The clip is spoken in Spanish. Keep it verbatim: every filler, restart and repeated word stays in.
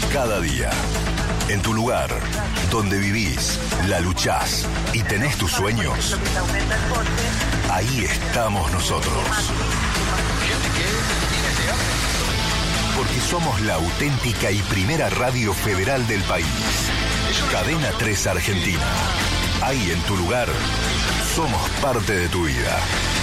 Cada día, en tu lugar, donde vivís, la luchás y tenés tus sueños, ahí estamos nosotros. Porque somos la auténtica y primera radio federal del país. Cadena tres Argentina. Ahí en tu lugar, somos parte de tu vida.